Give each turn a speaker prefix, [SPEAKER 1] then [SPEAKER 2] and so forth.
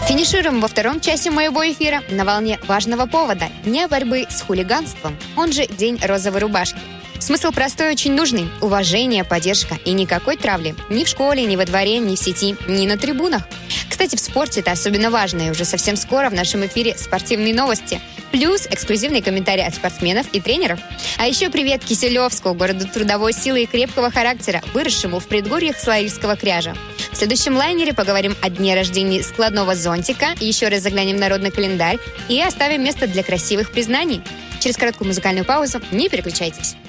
[SPEAKER 1] Финишируем во втором часе моего эфира на волне важного повода – Дня борьбы с хулиганством, он же День розовой рубашки. Смысл простой и очень нужный – уважение, поддержка и никакой травли. Ни в школе, ни во дворе, ни в сети, ни на трибунах. Кстати, в спорте это особенно важно, и уже совсем скоро в нашем эфире спортивные новости. Плюс эксклюзивные комментарии от спортсменов и тренеров. А еще привет Киселевску, городу трудовой силы и крепкого характера, выросшему в предгорьях Славянского кряжа. В следующем лайнере поговорим о дне рождения складного зонтика, еще раз заглянем в народный календарь и оставим место для красивых признаний. Через короткую музыкальную паузу не переключайтесь.